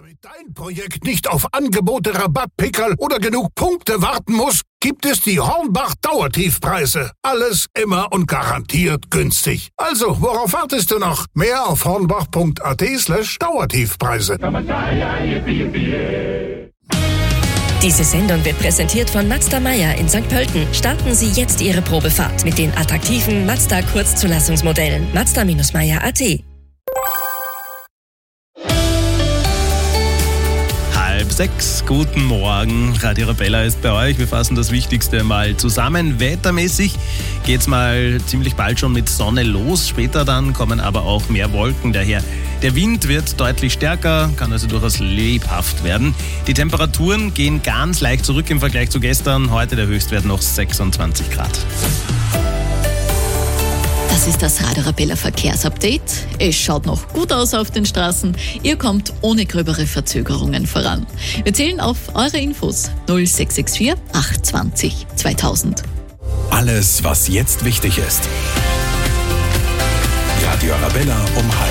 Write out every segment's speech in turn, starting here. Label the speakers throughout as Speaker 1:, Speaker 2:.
Speaker 1: Damit dein Projekt nicht auf Angebote, Rabattpickerl oder genug Punkte warten muss, gibt es die Hornbach Dauertiefpreise. Alles immer und garantiert günstig. Also, worauf wartest du noch? Mehr auf hornbach.at/Dauertiefpreise.
Speaker 2: Diese Sendung wird präsentiert von Mazda Meier in St. Pölten. Starten Sie jetzt Ihre Probefahrt mit den attraktiven Mazda Kurzzulassungsmodellen. Mazda-Meier.at.
Speaker 3: 5:30, guten Morgen. Radio Arabella ist bei euch. Wir fassen das Wichtigste mal zusammen. Wettermäßig geht's mal ziemlich bald schon mit Sonne los. Später dann kommen aber auch mehr Wolken daher. Der Wind wird deutlich stärker, kann also durchaus lebhaft werden. Die Temperaturen gehen ganz leicht zurück im Vergleich zu gestern. Heute der Höchstwert noch 26 Grad.
Speaker 4: Das ist das Radio Arabella Verkehrsupdate. Es schaut noch gut aus auf den Straßen. Ihr kommt ohne gröbere Verzögerungen voran. Wir zählen auf eure Infos 0664 820 2000.
Speaker 5: Alles, was jetzt wichtig ist. Radio Arabella um 5:30.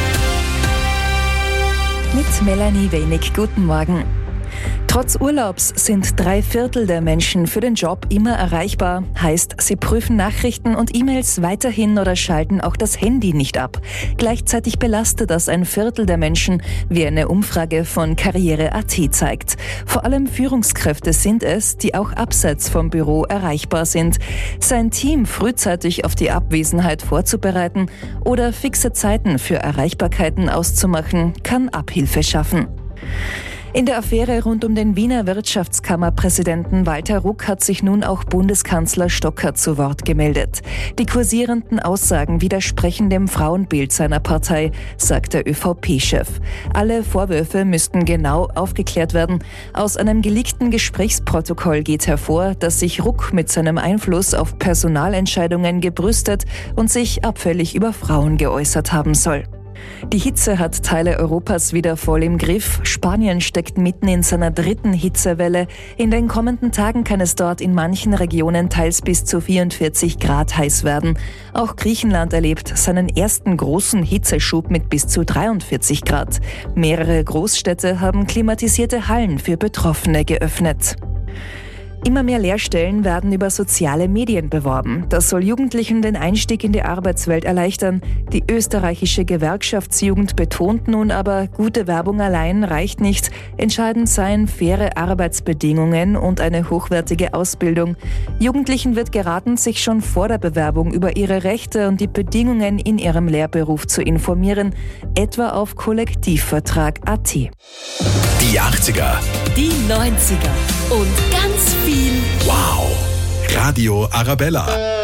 Speaker 6: Mit Melanie Wenig, guten Morgen. Trotz Urlaubs sind 3/4 der Menschen für den Job immer erreichbar. Heißt, sie prüfen Nachrichten und E-Mails weiterhin oder schalten auch das Handy nicht ab. Gleichzeitig belastet das 1/4 der Menschen, wie eine Umfrage von Karriere.at zeigt. Vor allem Führungskräfte sind es, die auch abseits vom Büro erreichbar sind. Sein Team frühzeitig auf die Abwesenheit vorzubereiten oder fixe Zeiten für Erreichbarkeiten auszumachen, kann Abhilfe schaffen. In der Affäre rund um den Wiener Wirtschaftskammerpräsidenten Walter Ruck hat sich nun auch Bundeskanzler Stocker zu Wort gemeldet. Die kursierenden Aussagen widersprechen dem Frauenbild seiner Partei, sagt der ÖVP-Chef. Alle Vorwürfe müssten genau aufgeklärt werden. Aus einem geleakten Gesprächsprotokoll geht hervor, dass sich Ruck mit seinem Einfluss auf Personalentscheidungen gebrüstet und sich abfällig über Frauen geäußert haben soll. Die Hitze hat Teile Europas wieder voll im Griff. Spanien steckt mitten in seiner 3. Hitzewelle. In den kommenden Tagen kann es dort in manchen Regionen teils bis zu 44 Grad heiß werden. Auch Griechenland erlebt seinen ersten großen Hitzeschub mit bis zu 43 Grad. Mehrere Großstädte haben klimatisierte Hallen für Betroffene geöffnet. Immer mehr Lehrstellen werden über soziale Medien beworben. Das soll Jugendlichen den Einstieg in die Arbeitswelt erleichtern. Die österreichische Gewerkschaftsjugend betont nun aber, gute Werbung allein reicht nicht. Entscheidend seien faire Arbeitsbedingungen und eine hochwertige Ausbildung. Jugendlichen wird geraten, sich schon vor der Bewerbung über ihre Rechte und die Bedingungen in ihrem Lehrberuf zu informieren, etwa auf Kollektivvertrag.at.
Speaker 5: Die 80er.
Speaker 2: Die 90er und ganz viel
Speaker 5: Wow. Radio Arabella.